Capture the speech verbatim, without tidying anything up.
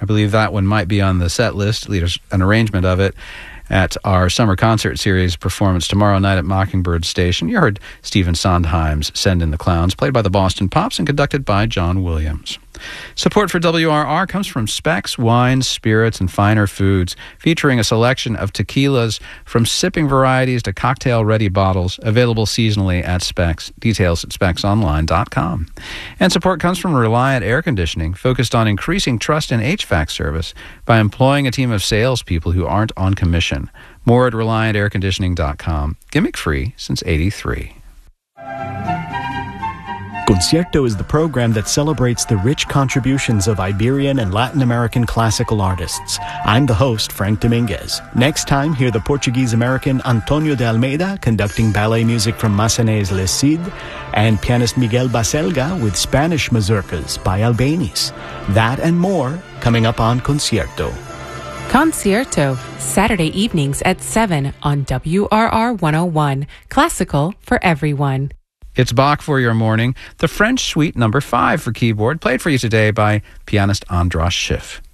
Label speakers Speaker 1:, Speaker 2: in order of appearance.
Speaker 1: I believe that one might be on the set list, at least an arrangement of it, at our summer concert series performance tomorrow night at Mockingbird Station. You heard Stephen Sondheim's Send in the Clowns, played by the Boston Pops and conducted by John Williams. Support for W R R comes from Specs Wines, Spirits, and Finer Foods, featuring a selection of tequilas from sipping varieties to cocktail-ready bottles, available seasonally at Specs. Details at specs online dot com. And support comes from Reliant Air Conditioning, focused on increasing trust in H V A C service by employing a team of salespeople who aren't on commission. More at reliant air conditioning dot com. Gimmick-free since eighty-three.
Speaker 2: Concierto is the program that celebrates the rich contributions of Iberian and Latin American classical artists. I'm the host, Frank Dominguez. Next time, hear the Portuguese-American Antonio de Almeida conducting ballet music from Massenet's Le Cid, and pianist Miguel Baselga with Spanish mazurkas by Albéniz. That and more coming up on Concierto.
Speaker 3: Concierto, Saturday evenings at seven on W R R one oh one. Classical for everyone.
Speaker 1: It's Bach for your morning, the French Suite number five for keyboard, played for you today by pianist Andras Schiff.